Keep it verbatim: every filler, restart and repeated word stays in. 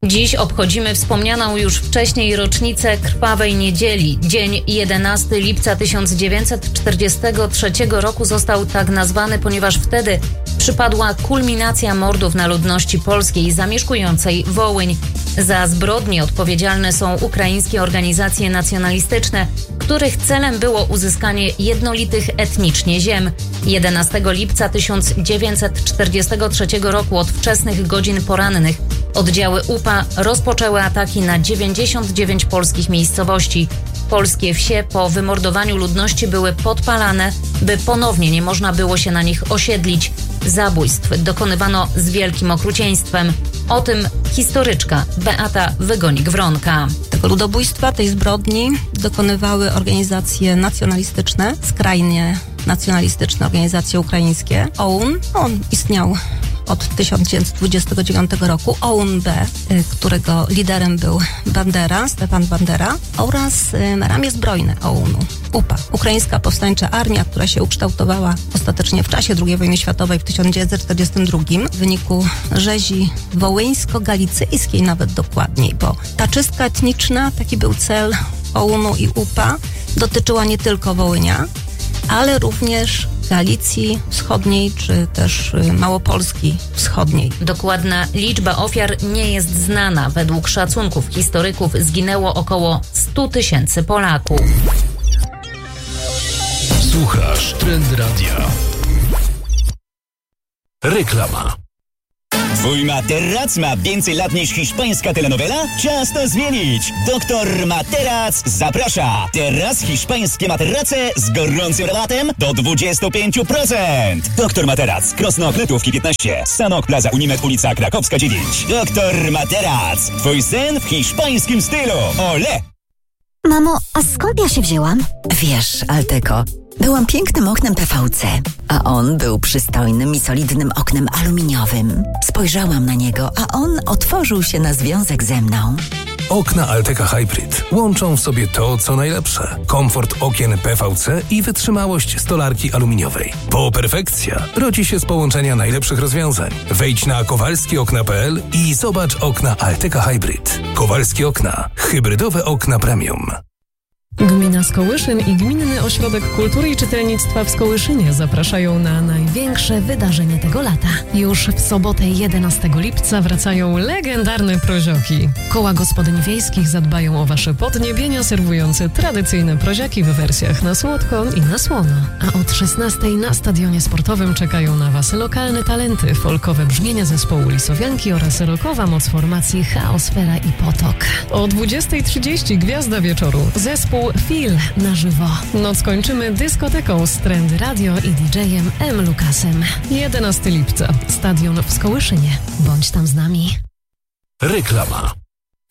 Dziś obchodzimy wspomnianą już wcześniej rocznicę Krwawej Niedzieli. Dzień jedenastego lipca tysiąc dziewięćset czterdziestego trzeciego roku został tak nazwany, ponieważ wtedy przypadła kulminacja mordów na ludności polskiej zamieszkującej Wołyń. Za zbrodnie odpowiedzialne są ukraińskie organizacje nacjonalistyczne, których celem było uzyskanie jednolitych etnicznie ziem. jedenastego lipca tysiąc dziewięćset czterdziestego trzeciego roku od wczesnych godzin porannych oddziały U P A rozpoczęły ataki na dziewięćdziesiąt dziewięć polskich miejscowości. Polskie wsie po wymordowaniu ludności były podpalane, by ponownie nie można było się na nich osiedlić. Zabójstw dokonywano z wielkim okrucieństwem. O tym historyczka Beata Wygonik-Wronka. Tego ludobójstwa, tej zbrodni dokonywały organizacje nacjonalistyczne, skrajnie nacjonalistyczne organizacje ukraińskie. O U N, on istniał od tysiąc dziewięćset dwudziestego dziewiątego roku, O U N B, którego liderem był Bandera, Stefan Bandera, oraz ramię zbrojne O U N U, U P A, Ukraińska Powstańcza Armia, która się ukształtowała ostatecznie w czasie drugiej wojny światowej w tysiąc dziewięćset czterdziestym drugim w wyniku rzezi wołyńsko-galicyjskiej nawet dokładniej, bo ta czystka etniczna, taki był cel O U N U i U P A, dotyczyła nie tylko Wołynia, ale również Galicji Wschodniej, czy też Małopolski Wschodniej. Dokładna liczba ofiar nie jest znana. Według szacunków historyków zginęło około sto tysięcy Polaków. Słuchasz Trend Radia. Reklama. Twój materac ma więcej lat niż hiszpańska telenowela? Czas to zmienić! Doktor Materac zaprasza! Teraz hiszpańskie materace z gorącym rabatem do dwadzieścia pięć procent! Doktor Materac, Krosno Kletówki piętnaście, Sanok Plaza Unimed, ulica Krakowska dziewięć. Doktor Materac, twój sen w hiszpańskim stylu! Ole! Mamo, a skąd ja się wzięłam? Wiesz, Alteco, byłam pięknym oknem P V C, a on był przystojnym i solidnym oknem aluminiowym. Spojrzałam na niego, a on otworzył się na związek ze mną. Okna Alteca Hybrid łączą w sobie to, co najlepsze. Komfort okien P V C i wytrzymałość stolarki aluminiowej. Bo perfekcja rodzi się z połączenia najlepszych rozwiązań. Wejdź na kowalski okna kropka p l i zobacz okna Alteca Hybrid. Kowalskie okna. Hybrydowe okna premium. Gmina Skołyszyn i Gminny Ośrodek Kultury i Czytelnictwa w Skołyszynie zapraszają na największe wydarzenie tego lata. Już w sobotę jedenastego lipca wracają legendarne prozioki. Koła gospodyń wiejskich zadbają o wasze podniebienia, serwujące tradycyjne proziaki w wersjach na słodko i na słono. A od szesnastej na stadionie sportowym czekają na was lokalne talenty, folkowe brzmienia zespołu Lisowianki oraz rockowa moc formacji Chaosfera i Potok. O dwudziestej trzydzieści gwiazda wieczoru. Zespół Feel na żywo. Noc kończymy dyskoteką z Trend Radio i D J-em M. Lukasem. jedenastego lipca. Stadion w Skołyszynie. Bądź tam z nami. Reklama.